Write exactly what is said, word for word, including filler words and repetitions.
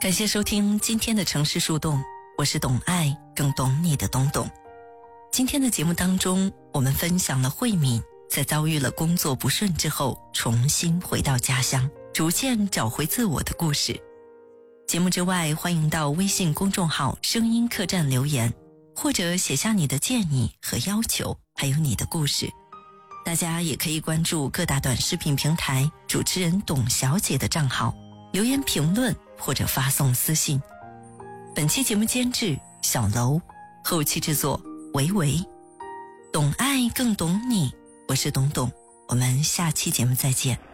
感谢收听今天的城市树洞，我是懂爱更懂你的懂懂。今天的节目当中，我们分享了慧敏在遭遇了工作不顺之后，重新回到家乡，逐渐找回自我的故事。节目之外，欢迎到微信公众号声音客栈留言，或者写下你的建议和要求，还有你的故事。大家也可以关注各大短视频平台主持人董小姐的账号，留言评论或者发送私信。本期节目监制小楼，后期制作维维。懂爱更懂你，我是董董，我们下期节目再见。